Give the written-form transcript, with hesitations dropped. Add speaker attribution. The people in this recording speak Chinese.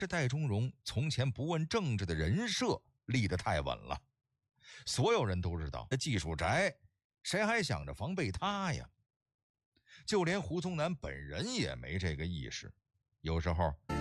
Speaker 1: 这戴钟荣从前不问政治的人设立得太稳了，所有人都知道这技术宅，谁还想着防备他呀？就连胡宗南本人也没这个意识，有时候